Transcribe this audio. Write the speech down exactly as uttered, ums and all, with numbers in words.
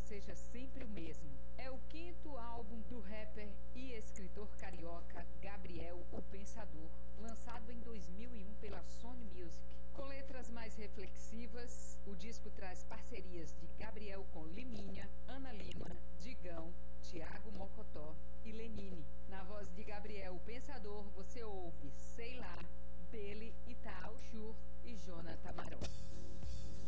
seja sempre o mesmo. É o quinto álbum do rapper e escritor carioca Gabriel o Pensador, lançado em dois mil e um pela Sony Music. Com letras mais reflexivas, o disco traz parcerias de Gabriel com Liminha, Ana Lima, Digão, Thiago Mocotó e Lenine. Na voz de Gabriel o Pensador, você ouve Sei Lá, dele, Itaú Shur e Jonathan Marón.